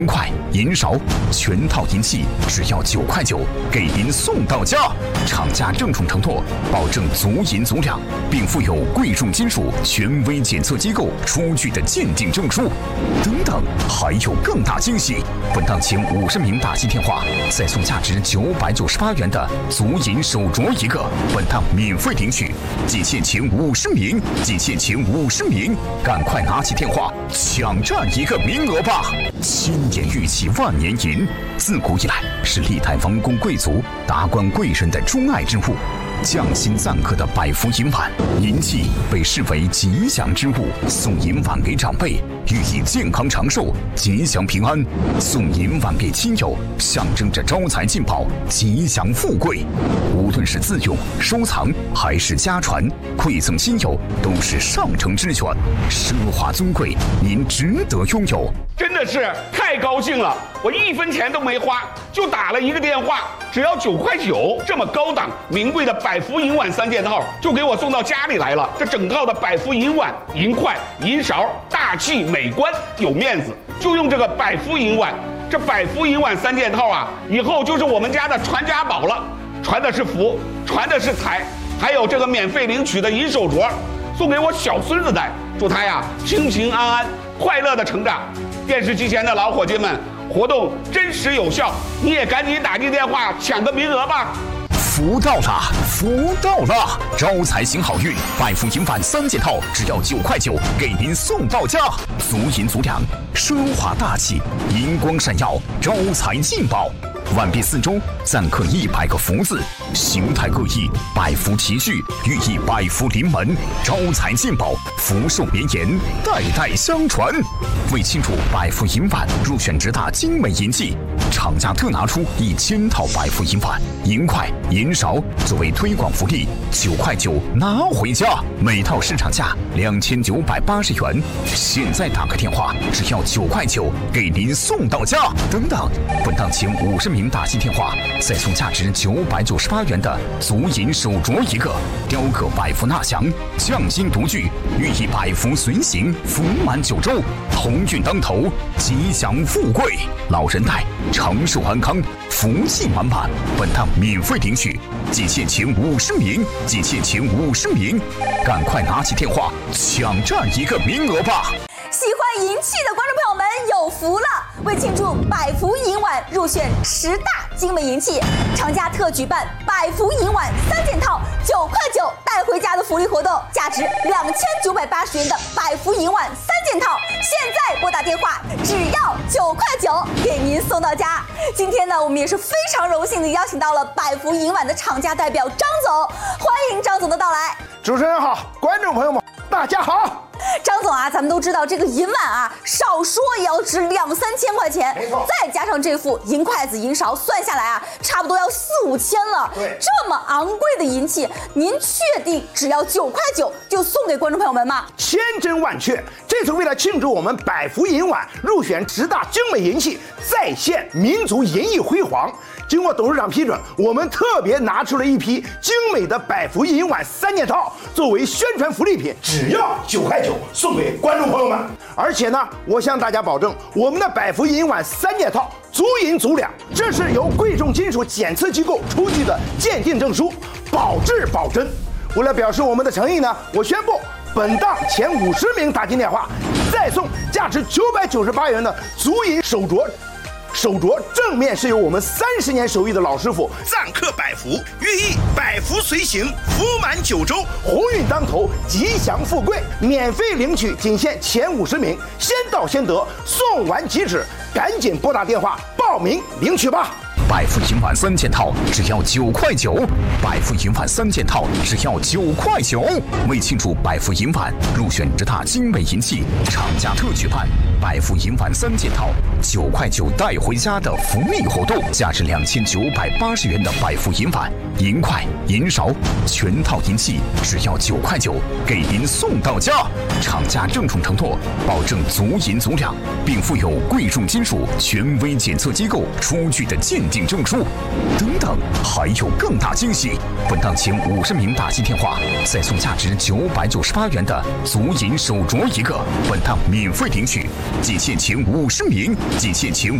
快银勺全套银器只要9块9，给您送到家。厂家郑重承诺，保证足银足两，并附有贵重金属权威检测机构出具的鉴定证书。等等，还有更大惊喜！本档前50名打击电话，再送价值998元的足银手镯一个，本档免费领取。仅限前50名，仅限前50名，赶快拿起电话抢占一个名额吧！千年玉器万年银，自古以来是历代王公贵族、达官贵人的钟爱之物。匠心赞客的百福银碗，银器被视为吉祥之物，送银碗给长辈，寓意健康长寿、吉祥平安；送银碗给亲友，象征着招财进宝、吉祥富贵。无论是自用、收藏还是家传，馈赠亲友都是上乘之选，奢华尊贵，您值得拥有。 真的是太高兴了！我1分钱都没花，就打了一个电话，只要9块9，这么高档名贵的百福银碗3件套就给我送到家里来了。这整套的百福银碗、银筷、银勺，大气美观有面子，就用这个百福银碗。这百福银碗3件套啊，以后就是我们家的传家宝了，传的是福，传的是财，还有这个免费领取的银手镯，送给我小孙子戴，祝他呀平平安安、快乐的成长。电视机前的老伙计们，活动真实有效，你也赶紧打进电话抢个名额吧！ 福到了，福到了！招财行好运，百福银碗3件套只要9块9，给您送到家。足银足两，奢华大气，银光闪耀，招财进宝。碗壁四周錾刻100个福字，形态各异，百福齐聚，寓意百福临门，招财进宝，福寿绵延，代代相传。为庆祝百福银碗入选10大精美银器，厂家特拿出1000套百福银碗、银筷、银勺作为推广福利，9块9拿回家，每套市场价2980元。现在打个电话，只要9块9，给您送到家。等等，本档前50名打进电话，再送价值998元的足银手镯一个，雕刻百福纳祥，匠心独具，寓意百福随行，福满9州，鸿运当头，吉祥富贵，老人戴长寿安康，福气满满。本档免费领取，仅限前50名，仅限前50名，赶快拿起电话抢占一个名额吧！ 喜欢银器的观众朋友们有福了！为庆祝百福银碗入选10大精美银器，厂家特举办百福银碗3件套9块9带回家的福利活动，价值2980元的百福银碗3件套，现在拨打电话只要9块9，给您送到家。今天呢，我们也是非常荣幸的邀请到了百福银碗的厂家代表张总，欢迎张总的到来。 主持人好，观众朋友们大家好。 张总啊，咱们都知道这个银碗啊，少说也要值2、3千块钱，再加上这副银筷子、银勺，算下来啊，差不多要4、5千了。 对， 这么昂贵的银器，您确定只要9块9就送给观众朋友们吗？ 千真万确，这次为了庆祝我们百福银碗入选10大精美银器，再现民族银翼辉煌。经过董事长批准，我们特别拿出了一批精美的百福银碗3件套，作为宣传福利品，只要9块9送给观众朋友们。而且呢，我向大家保证，我们的百福银碗3件套足银足两，这是由贵重金属检测机构出具的鉴定证书，保质保真。为了表示我们的诚意呢，我宣布本档前50名打进电话，再送价值998元的足银手镯。手镯正面是由我们30年手艺的老师傅錾刻百福，寓意百福随行，福满9州，鸿运当头，吉祥富贵。免费领取，仅限前50名，先到先得，送完即止，赶紧拨打电话报名领取吧。 百福银碗3件套只要9块9，百福银碗3件套只要9块9。为庆祝百福银碗入选10大精美银器，厂家特举办百福银碗3件套9块9带回家的福利活动，价值2980元的百福银碗、银筷、银勺，全套银器只要9块9，给您送到家。厂家郑重承诺，保证足银足两，并附有贵重金属权威检测机构出具的鉴定证书。等等，还有更大惊喜！本档前50名打进电话，再送价值998元的足银手镯一个，本档免费领取。 仅限前50名，仅限前